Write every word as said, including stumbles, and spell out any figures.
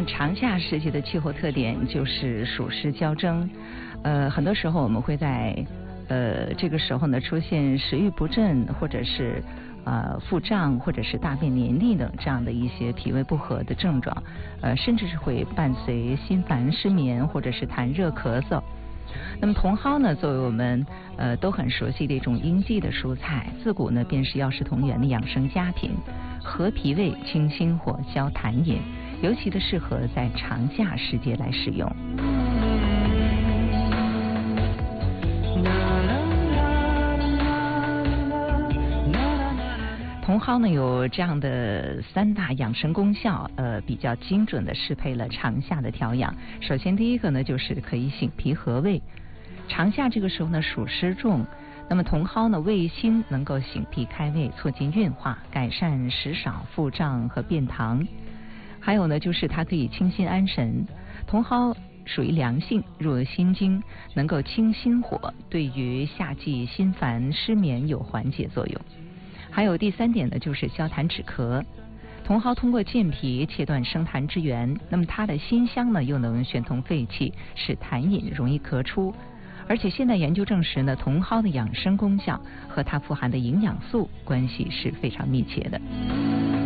么长夏时节的气候特点就是暑湿交蒸，呃，很多时候我们会在呃这个时候呢出现食欲不振，或者是呃腹胀，或者是大便黏腻等这样的一些脾胃不和的症状，呃，甚至是会伴随心烦失眠，或者是痰热咳嗽。那么茼蒿呢，作为我们呃都很熟悉的一种应季的蔬菜，自古呢便是药食同源的养生佳品，和脾胃、清心火、消痰饮，尤其的适合在长夏时节来使用。茼蒿呢有这样的三大养生功效，呃，比较精准的适配了长夏的调养。首先第一个呢就是可以醒脾和胃，长夏这个时候呢暑湿重，那么茼蒿呢味辛，能够醒脾开胃，促进运化，改善食少、腹胀和便溏。还有呢就是它可以清心安神，茼蒿属于凉性，入心经，能够清心火，对于夏季心烦失眠有缓解作用。还有第三点呢，就是消痰止咳。茼蒿通过健脾切断生痰之源，那么它的辛香呢又能旋通肺气，使痰饮容易咳出。而且现代研究证实呢，茼蒿的养生功效和它富含的营养素关系是非常密切的。